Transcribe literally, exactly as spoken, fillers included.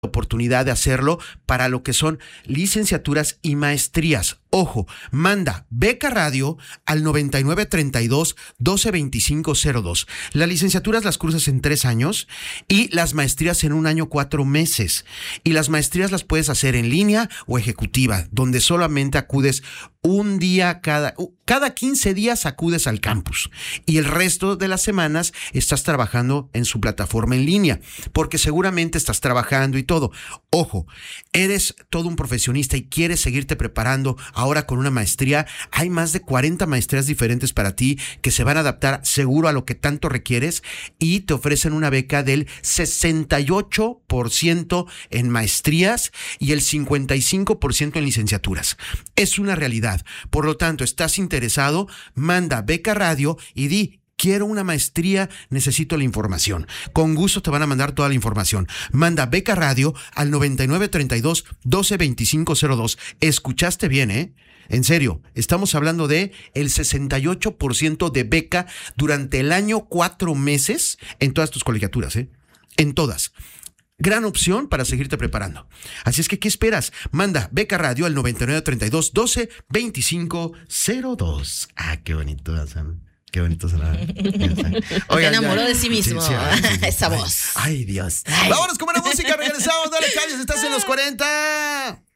oportunidad de hacerlo para lo que son licenciaturas y maestrías. Ojo, manda Beca Radio al noventa y nueve treinta y dos doce veinticinco cero dos. Las licenciaturas las cursas en tres años y las maestrías en un año cuatro meses. Y las maestrías las puedes hacer en línea o ejecutiva, donde solamente acudes un día cada, cada quince días acudes al campus. Y el resto de las semanas estás trabajando en su plataforma en línea, porque seguramente estás trabajando y todo. Ojo, eres todo un profesionista y quieres seguirte preparando ahora con una maestría. Hay más de cuarenta maestrías diferentes para ti que se van a adaptar seguro a lo que tanto requieres y te ofrecen una beca del sesenta y ocho por ciento en maestrías y el cincuenta y cinco por ciento en licenciaturas. Es una realidad. Por lo tanto, ¿estás interesado? Manda Beca Radio y di: quiero una maestría, necesito la información. Con gusto te van a mandar toda la información. Manda Beca Radio al noventa y nueve treinta y dos doce veinticinco cero dos. Escuchaste bien, ¿eh? En serio, estamos hablando de el sesenta y ocho por ciento de beca durante el año cuatro meses en todas tus colegiaturas, ¿eh? En todas. Gran opción para seguirte preparando. Así es que, ¿qué esperas? Manda Beca Radio al noventa y nueve treinta y dos doce veinticinco cero dos. Ah, qué bonito, Sam. Qué bonito será. Se enamoró ya, de sí mismo. Sí, sí, sí, sí. Esa ay, voz. Ay, Dios. Ay. Vámonos con buena música. Regresamos. Dale calles. Estás en los cuarenta.